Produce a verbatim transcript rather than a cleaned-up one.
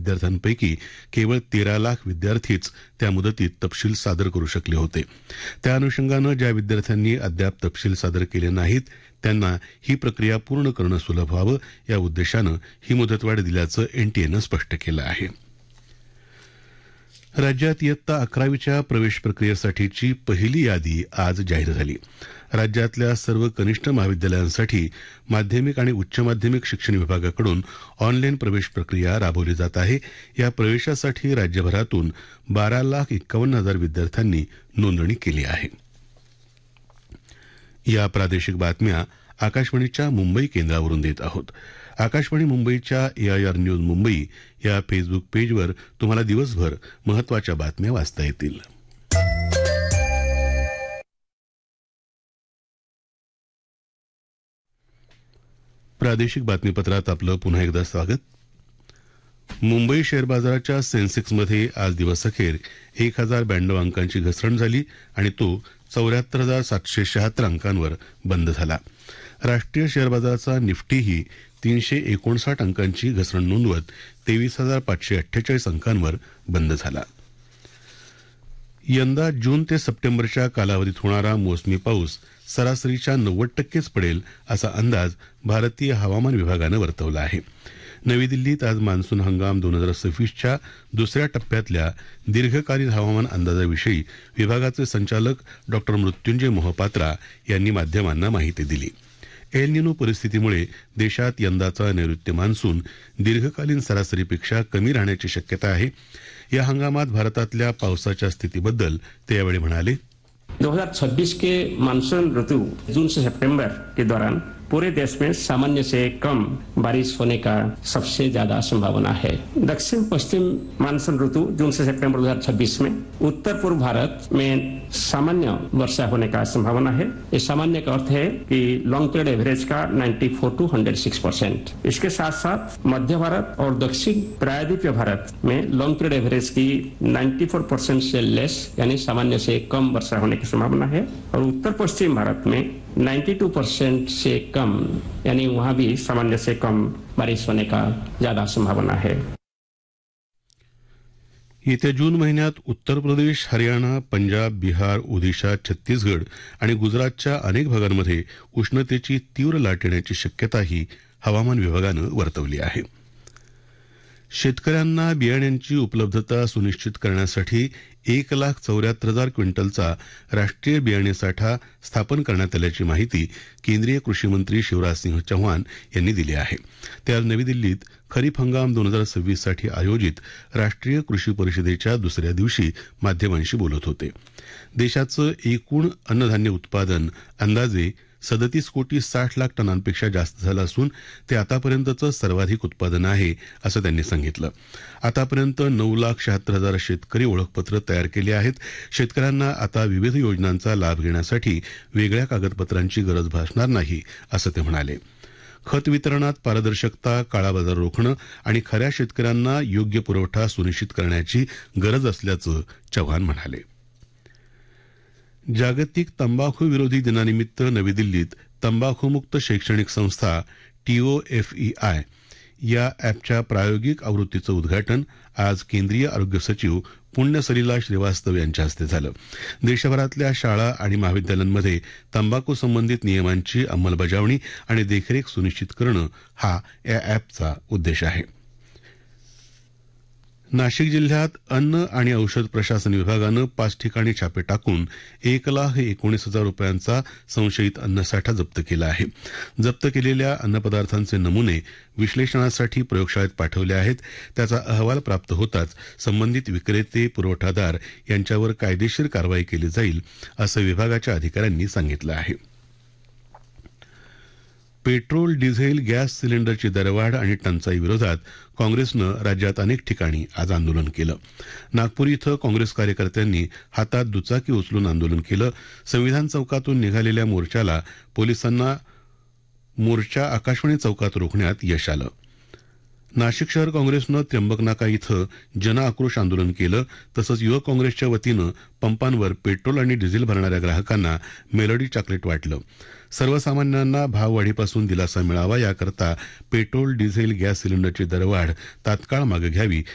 विद्यार्थ्यांपैकी केवळ तेरा लाख विद्यार्थीच त्या मुदतीत तपशील सादर करू शकले होते. त्या अनुषंगानं ज्या विद्यार्थ्यांनी अद्याप तपशील सादर केले नाहीत त्यांना ही प्रक्रिया पूर्ण करणं सुलभ व्हावं या उद्देशानं ही मुदतवाढ दिल्याचं एनटीएनं स्पष्ट केलं आहे. राज्यात इयत्ता अकरावीच्या प्रवेश प्रक्रियेसाठीची पहिली यादी आज जाहीर झाली. राज्यातल्या सर्व कनिष्ठ महाविद्यालयांसाठी माध्यमिक आणि उच्च माध्यमिक शिक्षण विभागाकडून ऑनलाईन प्रवेश प्रक्रिया राबवली जात आहे. या प्रवेशासाठी राज्यभरातून बारा लाख एक्कावन्न हजार विद्यार्थ्यांनी नोंदणी केली आहे. या प्रादेशिक बातम्या आकाशवाणीच्या मुंबई केंद्रावरून देत आहोत. आकाशवाणी मुंबईच्या एआयआर न्यूज मुंबई या फेसबुक पेजवर तुम्हाला दिवसभर महत्वाच्या बातम्या वाचता येतील. प्रादेशिक बातमीपत्रात आपलं पुन्हा एकदा स्वागत. मुंबई शेअर बाजाराच्या सेन्सेक्समध्ये आज दिवसअखेर एक हजार ब्याण्णव अंकांची घसरण झाली आणि तो चौऱ्याहत्तर हजार सातशे शहात्तर अंकांवर बंद झाला. राष्ट्रीय शेअर बाजाराचा निफ्टीही तीनशे एकोणसाठ अंकांची घसरण नोंदवत तेवीस हजार पाचशे अठ्ठेचाळीस अंकांवर बंद झाला. यंदा जून ते सप्टेंबरच्या कालावधीत होणारा मोसमी पाऊस सरासरीच्या नव्वद टक्केच पडेल असा अंदाज भारतीय हवामान विभागानं वर्तवला आहे. नवी दिल्लीत आज मान्सून हंगाम दोन हजार सव्वीसच्या दुसऱ्या टप्प्यातल्या दीर्घकालीन हवामान अंदाजाविषयी विभागाचे संचालक डॉक्टर मृत्युंजय मोहपात्रा यांनी माध्यमांना माहिती दिली. एल निनो परिस्थितीमुळे देशात यंदाचा नैऋत्य मान्सून दीर्घकालीन सरासरीपेक्षा कमी राहण्याची शक्यता आहे. या हंगामात भारतातल्या पावसाच्या स्थितीबद्दल ते यावेळी म्हणाले. दो हजार छब्बीस के मानसून ऋतु जून से सितंबर के दौरान पूरे देश में सामान्य से कम बारिश होने का सबसे ज्यादा संभावना है. दक्षिण पश्चिम मानसून ऋतु जून से सितंबर दो हजार छब्बीस में उत्तर पूर्व भारत में सामान्य वर्षा होने का संभावना है. इस सामान्य का अर्थ है कि लॉन्ग पीरियड एवरेज का ninety four two hundred six percent. इसके साथ साथ मध्य भारत और दक्षिण प्रायद्वीपीय भारत में लॉन्ग पीरियड एवरेज की नाइन्टी फोर परसेंट से लेस यानी सामान्य से कम वर्षा होने की संभावना है. और उत्तर पश्चिम भारत में बानवे परसेंट से कम यानी वहां भी सामान्य से कम बारिश होने का ज्यादा संभावना है. येत्या जून महिन्यात उत्तर प्रदेश, हरियाणा, पंजाब, बिहार, ओदिशा, छत्तीसगड आणि गुजरातच्या अनेक भागांमध्ये उष्णतेची तीव्र लाट येण्याची शक्यताही हवामान विभागानं वर्तवली आहे. शेतकऱ्यांना बियाण्यांची उपलब्धता सुनिश्चित करण्यासाठी एक लाख चौऱ्याहत्तर हजार क्विंटलचा राष्ट्रीय बियाणे साठा स्थापन करण्यात आल्याची माहिती केंद्रीय कृषी मंत्री शिवराज सिंह चौहान यांनी दिली आहे. ते आज नवी दिल्लीत खरीप हंगाम दोन हजार सव्वीस साठी आयोजित राष्ट्रीय कृषी परिषदेच्या दुसऱ्या दिवशी माध्यमांशी बोलत होते. देशाचं एकूण अन्नधान्य उत्पादन अंदाजे सदतीस कोटी साठ लाख टनांपेक्षा जास्त झालं असून ते आतापर्यंतचं सर्वाधिक उत्पादन आहे असं त्यांनी सांगितलं. आतापर्यंत नऊ लाख शहात्तर हजार शेतकरी ओळखपत्र तयार केली आहेत. शेतकऱ्यांना आता विविध योजनांचा लाभ घेण्यासाठी वेगळ्या कागदपत्रांची गरज भासणार नाही असं ते म्हणाले. खत वितरणात पारदर्शकता, काळाबाजार रोखणं आणि खऱ्या शेतकऱ्यांना योग्य पुरवठा सुनिश्चित करण्याची गरज असल्याचं चव्हाण म्हणाले. जागतिक तंबाखू विरोधी दिनानिमित्त नवी दिल्लीत तंबाखूमुक्त शैक्षणिक संस्था टीओएफईआय या अॅपच्या प्रायोगिक आवृत्तीचं उद्घाटन आज केंद्रीय आरोग्य सचिव पुण्य सलिला श्रीवास्तव यांच्या हस्ते झालं. देशभरातल्या शाळा आणि महाविद्यालयांमध्ये तंबाखू संबंधित नियमांची अंमलबजावणी आणि देखरेख सुनिश्चित करणं हा या अॅपचा उद्देश आहे. नाशिक जिल्ह्यात अन्न आणि औषध प्रशासन विभागानं पाच ठिकाणी छापे टाकून एक लाख एकोणीस हजार रुपयांचा संशयित अन्नसाठा जप्त केला आहे. जप्त केलेल्या अन्नपदार्थांचे नमुने विश्लेषणासाठी प्रयोगशाळेत पाठवले आहेत. त्याचा अहवाल प्राप्त होताच संबंधित विक्रेते, पुरवठादार यांच्यावर कायदेशीर कारवाई केली जाईल असं विभागाच्या अधिकाऱ्यांनी सांगितलं आहे. पेट्रोल, डिझेल, गॅस सिलेंडरची दरवाढ आणि टंचाई विरोधात काँग्रेसनं राज्यात अनेक ठिकाणी आज आंदोलन केलं. नागपूर इथं काँग्रेस कार्यकर्त्यांनी हातात दुचाकी उचलून आंदोलन केलं. संविधान चौकातून निघालेल्या मोर्चाला पोलिसांना मोर्चा आकाशवाणी चौकात रोखण्यात यश आलं. नाशिक शहर काँग्रेसनं त्र्यंबकनाका इथं जनआक्रोश आंदोलन केलं. तसंच युवक काँग्रेसच्या वतीनं पंपांवर पेट्रोल आणि डिझेल भरणाऱ्या ग्राहकांना मेलडी चॉकलेट वाटलं. सर्वसामान्यांना भाववाढीपासून दिलासा मिळावा याकरता पेट्रोल, डिझेल, गॅस सिलेंडरची दरवाढ तात्काळ मागे घ्यावी